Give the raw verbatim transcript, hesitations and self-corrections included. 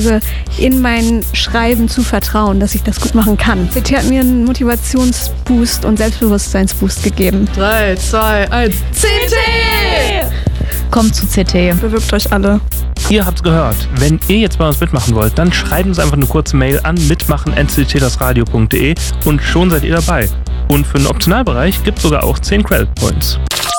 beziehungsweise in mein Schreiben zu vertrauen, dass ich das gut machen kann. C T hat mir einen Motivationsboost und Selbstbewusstseinsboost gegeben. drei, zwei, eins. C T! Kommt zu C T. Bewirbt euch alle. Ihr habt's gehört. Wenn ihr jetzt bei uns mitmachen wollt, dann schreibt uns einfach eine kurze Mail an mitmachen at c t das radio punkt de und schon seid ihr dabei. Und für den Optionalbereich gibt's sogar auch zehn Credit Points.